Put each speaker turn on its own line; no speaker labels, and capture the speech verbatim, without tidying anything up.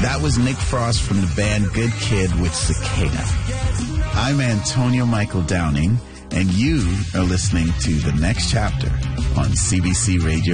That was Nick Frost from the band Good Kid with Cicada. I'm Antonio Michael Downing, and you are listening to The Next Chapter on C B C Radio